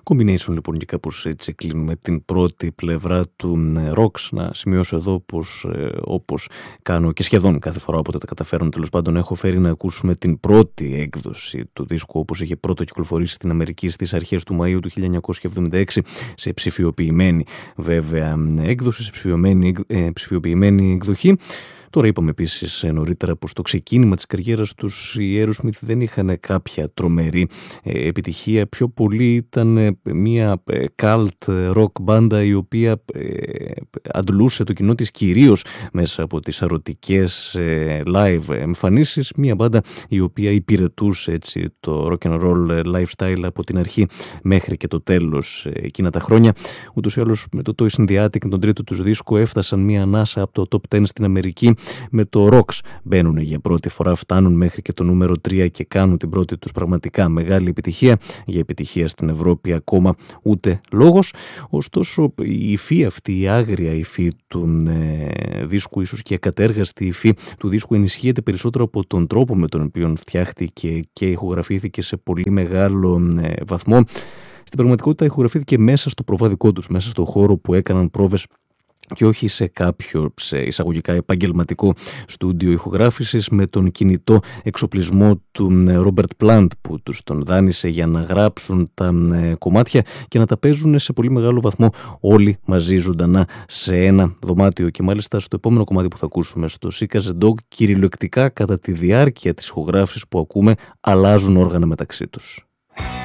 Combination λοιπόν, και κάπως έτσι κλείνουμε την πρώτη πλευρά του Rocks. Να σημειώσω εδώ πως όπως κάνω και σχεδόν κάθε φορά όποτε τα καταφέρω, τέλος πάντων, έχω φέρει να ακούσουμε την πρώτη έκδοση του δίσκου όπως είχε πρώτο κυκλοφορήσει στην Αμερική στις αρχές του Μαΐου του 1976, σε ψηφιοποιημένη βέβαια έκδοση, σε ψηφιοποιημένη εκδοχή. Τώρα είπαμε επίσης νωρίτερα πως στο ξεκίνημα της καριέρας τους οι Aerosmith δεν είχαν κάποια τρομερή επιτυχία. Πιο πολύ ήταν μια cult rock μπάντα η οποία αντλούσε το κοινό της κυρίως μέσα από τις σαρωτικές live εμφανίσεις. Μια μπάντα η οποία υπηρετούσε έτσι το rock and roll lifestyle από την αρχή μέχρι και το τέλος εκείνα τα χρόνια. Ούτως ή άλλως με το Toys in the Attic, τον τρίτο τους δίσκο, έφτασαν μια ανάσα από το top 10 στην Αμερική. Με το Rocks μπαίνουν για πρώτη φορά, φτάνουν μέχρι και το νούμερο 3 και κάνουν την πρώτη τους πραγματικά μεγάλη επιτυχία. Για επιτυχία στην Ευρώπη ακόμα ούτε λόγος. Ωστόσο η υφή αυτή, η άγρια υφή του δίσκου, ίσως και η ακατέργαστη υφή του δίσκου, ενισχύεται περισσότερο από τον τρόπο με τον οποίο φτιάχτηκε και ηχογραφήθηκε σε πολύ μεγάλο βαθμό. Στην πραγματικότητα ηχογραφήθηκε μέσα στο προβάδικό τους, μέσα στο χώρο που έκαναν πρόβες και όχι σε κάποιο εισαγωγικά επαγγελματικό στούντιο ηχογράφησης, με τον κινητό εξοπλισμό του Ρόμπερτ Πλάντ που τους τον δάνεισε για να γράψουν τα κομμάτια και να τα παίζουν σε πολύ μεγάλο βαθμό όλοι μαζί ζωντανά σε ένα δωμάτιο. Και μάλιστα στο επόμενο κομμάτι που θα ακούσουμε, στο Sick as a Dog, κυριολεκτικά κατά τη διάρκεια της ηχογράφησης που ακούμε αλλάζουν όργανα μεταξύ τους.